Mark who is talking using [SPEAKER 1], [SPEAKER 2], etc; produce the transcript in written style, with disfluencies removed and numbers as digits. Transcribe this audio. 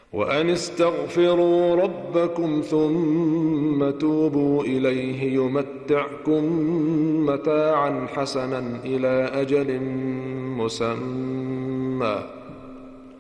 [SPEAKER 1] وأن استغفروا ربكم ثم توبوا إليه يمتعكم متاعا حسنا إلى أجل مسمى